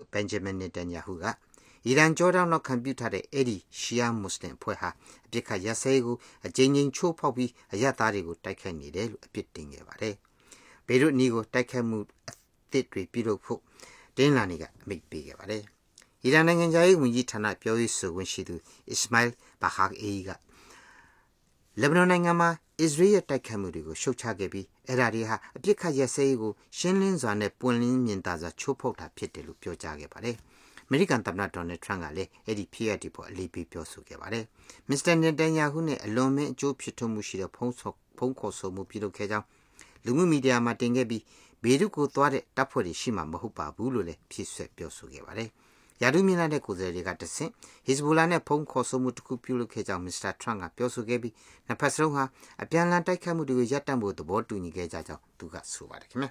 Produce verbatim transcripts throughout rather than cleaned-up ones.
Benjamin Netanyahu က Iran Jordan လောက်ခံပြုထားတဲ့အဲ့ဒီ Shia Muslim အဖွဲ့ဟာအပြစ်ခတ်ရစဲကိုအကြိမ်ကြိမ်ချိုးဖောက်ပြီးအရသားတွေကိုတိုက်ခိုက်နေတယ်လို့အပြစ်တင်ခဲ့ပါတယ်။ဘေရွတ်နီကိုတိုက်ခိုက်မှုအသစ်တွေပြုလုပ်ဖို့တင်းလာနေကအမိန့်ပေးခဲ့ပါတယ်။အီရန်နိုင်ငံသားရေးဝန်ကြီးဌာနပြောရေးဆိုခွင့်ရှိသူ Ismail Baghai က လက်ဘနွန်နိုင်ငံမှာအစ္စရေးရဲ့တိုက်ခိုက်မှုတွေကိုရှုတ်ချခဲ့ပြီးအဲ့ဒါတွေဟာအပြစ်ခတ်ရစဲကိုရှင်းလင်းစွာနဲ့ပွင့်လင်းမြင်သာစွာချိုးဖောက်တာဖြစ်တယ်လို့ပြောကြားခဲ့ပါတယ်။ အမေရိကန်သမ္မတဒေါ်နယ်ထရန့်ကလည်းအဲ့ဒီဖြစ်ရပ်ဒီပေါ်အလေးပေးပြောဆိုခဲ့ပါတယ်။ မစ္စတာနေတန်ယာဟုနဲ့အလွန်မင်းအကျိုးဖြစ်ထွန်းမှုရှိတဲ့ဖုံးဆော်ဖုံးခေါ်ဆိုမှုပြုလုပ်ခဲ့ကြောင်းလူမှုမီဒီယာမှာတင်ခဲ့ပြီးဘေရုတ်ကိုသွားတဲ့တပ်ဖွဲ့တွေရှိမှမဟုတ်ပါဘူးလို့လည်းဖြည့်ဆွက်ပြောဆိုခဲ့ပါတယ်။ ရာထူးမြင့်တဲ့ကိုယ်စားလှယ်တွေကတဆင့် Hezbollah နဲ့ဖုံးခေါ်ဆိုမှုတစ်ခုပြုလုပ်ခဲ့ကြောင်းမစ္စတာထရန့်ကပြောဆိုခဲ့ပြီးနှစ်ဖက်စလုံးဟာအပြန်အလှန်တိုက်ခိုက်မှုတွေကိုရပ်တန့်ဖို့သဘောတူညီခဲ့ကြကြောင်းသူကဆိုပါတယ်ခင်ဗျာ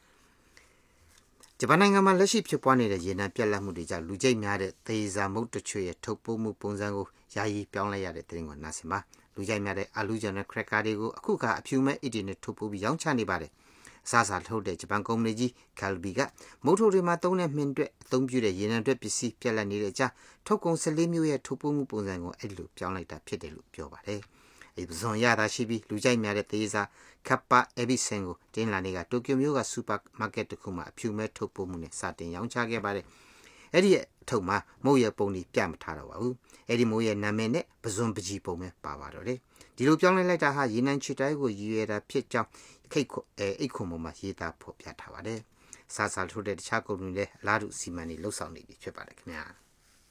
ဂျပန်နိုင်ငံမှာလက်ရှိဖြစ်ပွားနေတဲ့ရေနံပြတ်လတ်မှုတွေကြောင့်လူကြိတ်များတဲ့သေစာမုတ်တချို့ရဲ့ထုတ်ပိုးမှုပုံစံကိုယာယီပြောင်းလဲရတဲ့တဲ့ရင်ကိုနားဆင်ပါလူကြိတ်များတဲ့အာလူဂျန်နဲ့ခရက်ကာတွေကိုအခုကအဖြူမဲ့အီဒီနဲ့ထုတ်ပိုးပြီးရောင်းချနေပါတယ်အစားအစာထုတ်တဲ့ဂျပန်ကုမ္ပဏီကြီး Calbee ကမုတ်ထုတ်တွေမှာသုံးတဲ့မှင်တွက်အသုံးပြုတဲ့ရေနံတွက်ပစ္စည်းပြတ်လတ်နေတဲ့အကြောင်းထုတ်ကုန်၁၄မျိုးရဲ့ထုတ်ပိုးမှုပုံစံကိုအဲ့လိုပြောင်းလိုက်တာဖြစ်တယ်လို့ပြောပါတယ်။အဲ့ဒီဇွန်ရတာရှိပြီးလူကြိုက်များတဲ့သေစာကပ်ပါအဘိဆင်ကိုတင်းလာနေကတိုကျိုမြို့ကစူပါမားကတ်တစ်ခုမှာအဖြူမဲ့ထုတ်ပိုးမှုနဲ့စတင်ရောင်းချခဲ့ပါတယ်။အဲ့ဒီအထုပ်မှာမုတ်ရပုံတွေပြမထားတော့ပါဘူး။အဲ့ဒီမုတ်ရနာမည်နဲ့ပဇွန်ပကြီးပုံပဲပါပါတော့တယ်။ဒီလိုပြောင်းလဲလိုက်တာဟာရေနံချစ်တိုင်းကိုရည်ရွယ်တာဖြစ်ကြောင်းခိတ်အဲအိတ်ခုံပေါ်မှာရေးသားဖော်ပြထားပါတယ်။စားစားထုတ်တဲ့တခြားကုမ္ပဏီလည်းအလားတူစီမံနေလှုပ်ဆောင်နေပြီဖြစ်ပါတယ်ခင်ဗျာ။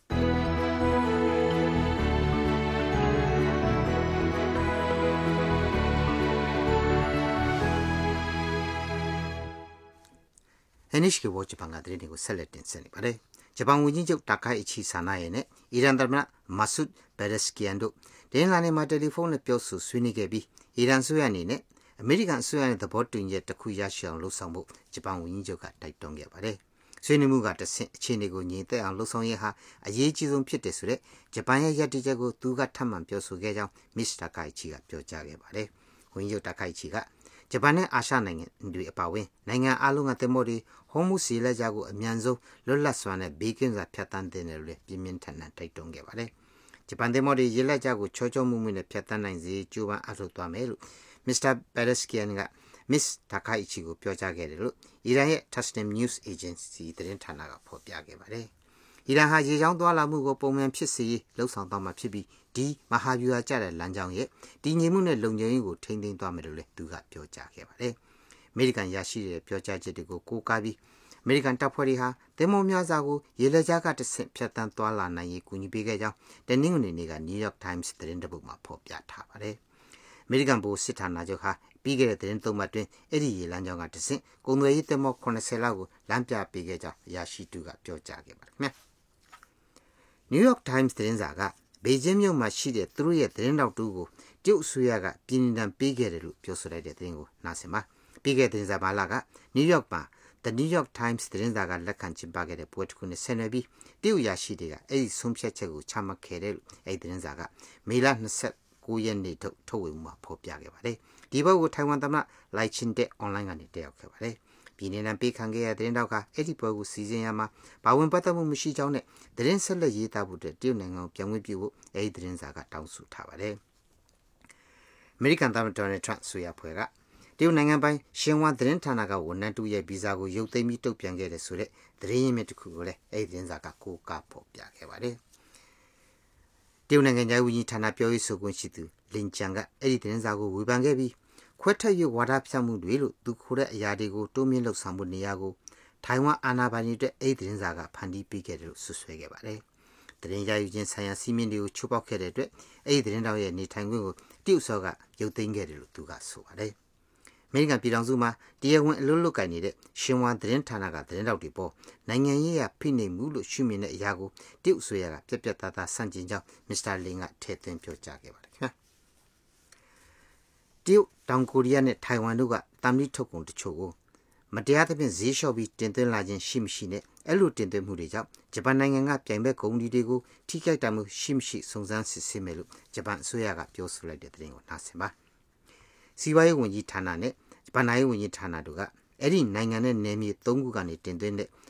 エヌエイチケー ウォッチ版が出るのをセレクトしてねばれ。ジャパンウィンジョ高い地さないね。イランだなマスベレスキアンド。電話にまテレフォンの票数スニゲビ。イランスヤにね。アメリカンスヤにとボットにやったクイアシャンロサンボ。ジャパンウィンジョが大統領ばれ。スニムがたせチネゴにてあんロサンやはあyeチゾンピテスレ。ジャパンややてじゃごとがたまん票数げじゃん。ミス高い地が票ちゃげばれ。ウィンジョ高い地が。ဂျပန်နဲ့အာရှနိုင်ငံတွေအပါအဝင်နိုင်ငံအလုံးကသင်္ဘောတွေဟောမှုစီလက်ကြကိုအမြန်ဆုံးလွတ်လပ်စွာနဲ့ဘေးကင်းစွာဖြတ်တန်းတင်တယ်လို့ပြင်းပြင်းထန်ထန်တိုက်တွန်းခဲ့ပါတယ်။ဂျပန်သင်္ဘောတွေရေလက်ကြကိုချောချောမှုမှုနဲ့ဖြတ်တန်းနိုင်စေကြိုးပမ်းအထောက်သွားမယ်လို့မစ္စတာဘက်ရက်စကီယန်ကမစ္စတာခိုင်ချီကိုပြောကြားခဲ့တယ်လို့အီရန်ရဲ့ Tasnim News Agency သတင်းဌာနကဖော်ပြခဲ့ပါတယ်။အီရန်ဟာရေချောင်းသွားလာမှုကိုပုံမှန်ဖြစ်စေလှုံ့ဆော်သွားမှာဖြစ်ပြီးဒီမဟာဗျူဟာကျတဲ့လမ်းကြောင်းရဲ့တည်ငြိမ်မှုနဲ့လုံခြုံရေးကိုထိန်းသိမ်းသွားမယ်လို့လည်းသူကပြောကြားခဲ့ပါတယ်။အမေရိကန်ရရှိတဲ့ပြောကြားချက်တွေကိုကိုးကားပြီးအမေရိကန်တပ်ဖွဲ့တွေဟာသင်္ဘောများစွာကိုရေလက်ကြားကတဆင့်ဖြတ်တန်းသွားလာနိုင်ရေးကူညီပေးခဲ့ကြောင်းတနင်္ဂနွေနေ့က New York Times သတင်းတစ်ပုဒ်မှာဖော်ပြထားပါတယ်။အမေရိကန်ဗိုလ်စစ်ဌာနချုပ်ဟာပြီးခဲ့တဲ့သတင်းသုံးပတ်တွင်အဲ့ဒီရေလမ်းကြောင်းကတဆင့်ကုန်သွယ်ရေးသင်္ဘောခုနှစ်ဆယ်လောက်ကိုလမ်းပြပေးခဲ့ကြောင်းရရှိသူကပြောကြားခဲ့ပါတယ်ခင်ဗျာ။ New York Times သတင်းစာကဘေကျင်းမြို့မှာရှိတဲ့သူတို့ရဲ့သတင်းတောက်တူကိုတရုတ်အစိုးရကပြည်နှင်ပေးခဲ့တယ်လို့ပြောဆိုလိုက်တဲ့သတင်းကိုနားဆင်ပါပြီးခဲ့တဲ့သတင်းစာဘာလာက New York မှာ The New York Times သတင်းစာကလက်ခံကျင်းပခဲ့တဲ့ပွဲတစ်ခုနဲ့ဆက်နွယ်ပြီးတရုတ်ရရှိတွေကအဲ့ဒီဆုံးဖြတ်ချက်ကိုချမှတ်ခဲ့တယ်လို့အဲ့ဒီသတင်းစာကမေလ၂၉ရက်နေ့ထုတ်ထုတ်ဝေမှုမှာဖော်ပြခဲ့ပါတယ်ဒီဘက်ကိုထိုင်ဝမ်သမ္မတလိုက်ချင်တဲ့အွန်လိုင်းကနေတက်ရောက်ခဲ့ပါတယ်ပြည်내ပေးခံခဲ့ရတဲ့သတင်းတောက်ကအဲ့ဒီပွဲကိုစီစဉ်ရမှာဘာဝင်ပတ်သက်မှုမရှိကြောင်းနဲ့သတင်းဆက်လက်ရေးသားဖို့တရုတ်နိုင်ငံကိုပြောင်းလဲပြုဖို့အဲ့ဒီသတင်းစာကတောင်းဆိုထားပါတယ်အမေရိကန်သမ္မတဒေါ်နယ်ထရန့်ဆိုရဖွဲ့ကတရုတ်နိုင်ငံပိုင်းရှင်ဝမ်သတင်းဌာနကဝန်ထမ်းတူရဲ့ဗီဇာကိုရုပ်သိမ်းပြီးတုတ်ပြန်ခဲ့တယ်ဆိုတဲ့သတင်းရင်းမြစ်တစ်ခုကိုလည်းအဲ့ဒီသတင်းစာကကိုးကားဖော်ပြခဲ့ပါတယ်တရုတ်နိုင်ငံရဲ့ဝန်ကြီးဌာနပြောရေးဆိုခွင့်ရှိသူလင်ချန်ကအဲ့ဒီသတင်းစာကိုဝေဖန်ခဲ့ပြီးခွဲထွက်ရွဝါဒဖြန့်မှုတွေလို့သူခိုးတဲ့အရာတွေကိုတိုးမြင့်လှုပ်ဆောင်မှုနေရာကိုထိုင်ဝမ်အာဏာပိုင်တွေအတွက်အဲ့ဒီသတင်းစာကဖန်တီးပေးခဲ့တယ်လို့ဆွဆွဲခဲ့ပါတယ်။သတင်းရယူခြင်းဆိုင်ရာစီးမင်းတွေကိုချိုးပေါက်ခဲ့တဲ့အတွက်အဲ့ဒီသတင်းတောက်ရဲ့နေထိုင်ခွင့်ကိုတရုတ်ဆော့ကရုပ်သိမ်းခဲ့တယ်လို့သူကဆိုပါတယ်။အမေရိကန်ပြည်ထောင်စုမှာတရားဝင်အလုပ်လုပ်ကိုင်နေတဲ့ရှင်ဝမ်သတင်းဌာနကသတင်းတောက်တွေပေါ်နိုင်ငံရေးရဖိနှိပ်မှုလို့ရှုမြင်တဲ့အရာကိုတရုတ်ဆိုရကပြက်ပြက်သားသားဆန့်ကျင်ကြောင်းမစ္စတာလင်ကထည့်သွင်းပြောကြားခဲ့ပါတယ်ခင်ဗျာ။တရုတ်တောင်ကိုရီးယားနဲ့ထိုင်ဝမ်တို့ကတမ်လီထုတ်ကုန်တချို့ကိုမတရားသဖြင့်ဈေးလျှော့ပြီးတင်သွင်းလာခြင်းရှိမရှိနဲ့အဲ့လိုတင်သွင်းမှုတွေကြောင့်ဂျပန်နိုင်ငံကပြိုင်ဘက်ကုမ္ပဏီတွေကိုထိခိုက်တာမှုရှိမရှိစုံစမ်းစစ်ဆေးမယ်လို့ဂျပန်အစိုးရကပြောဆိုလိုက်တဲ့သတင်းကိုနားဆင်ပါစီးပွားရေးဝန်ကြီးဌာနနဲ့ဂျပန်နိုင်ငံဝန်ကြီးဌာနတို့ကအဲ့ဒီနိုင်ငံနဲ့နယ်မြေသုံးခုကနေတင်သွင်းတဲ့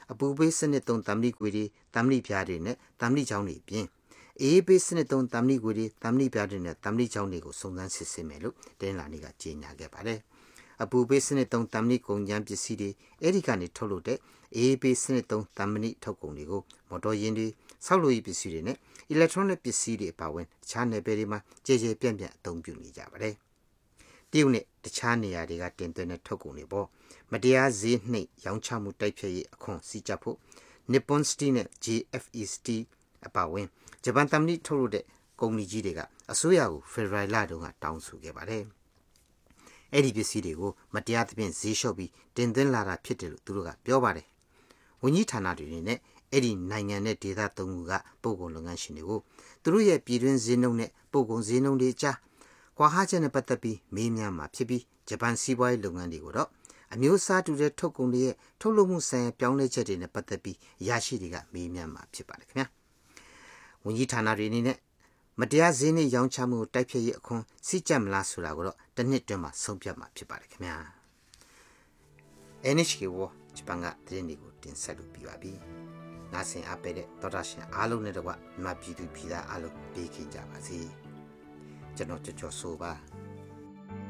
အပူပေးစနစ်သုံးတမ်လီကွေတွေတမ်လီပြားတွေနဲ့တမ်လီချောင်းတွေပြင်အေးပေးစနစ်သုံးတမ်လီကွေတွေတမ်လီပြားတွေနဲ့တမ်လီချောင်းတွေကိုစုံစမ်းစစ်ဆေးမယ်လို့တင်းလာနေကကြေညာခဲ့ပါတယ်အပူပေးစနစ်သုံးတမ်လီကုန်ကျန်းပစ္စည်းတွေအဲ့ဒီကနေထုတ်လုပ်တဲ့အေးပေးစနစ်သုံးတမ်လီထုတ်ကုန်တွေကိုမော်တော်ယာဉ်တွေဆောက်လုပ်ရေးပစ္စည်းတွေနဲ့ electronic ပစ္စည်းတွေအပါအဝင်တခြားနယ်ပယ်တွေမှာကြေကြေပြန့်ပြန့်အသုံးပြုနေကြပါတယ်တရုတ်နဲ့တခြားနေရာတွေကတင်သွင်းတဲ့ထုတ်ကုန်တွေပေါ့မတရားဈေးနှိပ်ရောင်းချမှုတိုက်ဖျက်ရေးအခွန်စည်းကြပ်ဖို့ Nippon Steel နဲ့ ဂျေ အက်ဖ် အီ Steel အပါအဝင်ဂျပန်တမ်လီထုတ်လုပ်တဲ့ကုမ္ပဏီကြီးတွေကအစိုးရကိုဖေဖော်ဝါရီလတုန်းကတောင်းဆိုခဲ့ပါတယ်အဲ့ဒီပစ္စည်းတွေကိုမတရားသဖြင့်ဈေးလျှော့ပြီးတင်သွင်းလာတာဖြစ်တယ်လို့သူတို့ကပြောပါတယ်ဝန်ကြီးဌာနတွေနဲ့အဲ့ဒီနိုင်ငံနဲ့ဒေသသုံးခုကပို့ကုန်လုပ်ငန်းရှင်တွေကိုသူတို့ရဲ့ပြည်တွင်းဈေးနှုန်းနဲ့ပို့ကုန်ဈေးနှုန်းတွေကြားကွာဟချက်နဲ့ပတ်သက်ပြီးမေးမြန်းမှာဖြစ်ပြီးဂျပန်စီးပွားရေးလုပ်ငန်းတွေကိုတော့အမျိုးအစားတူတဲ့ထုတ်ကုန်တွေရဲ့ထုတ်လုပ်မှုဆိုင်ရာပြောင်းလဲချက်တွေနဲ့ပတ်သက်ပြီးရရှိတွေကမေးမြန်းမှာဖြစ်ပါတယ်ခင်ဗျာဝန်ကြီးဌာနတွေအနေနဲ့မတရားဈေးနှိပ်ရောင်းချမှုတိုက်ဖျက်ရေးအခွန်စီးကြပ်မလားဆိုတာကိုတော့တစ်နှစ်တွင်းမှာဆုံးဖြတ်မှာဖြစ်ပါတယ်ခင်ဗျာ エヌエイチケー ကိုဂျပန်ကသတင်းတွေကိုတင်ဆက်လို့ပြပါပြီနားဆင်အားပေးတဲ့သောတာရှင်အားလုံးနဲ့တကွမြန်မာပြည်သူပြည်သားအားလုံးပေးခင်ကြပါစေကျွန်တော်ကြော်ကြော်ဆိုပါ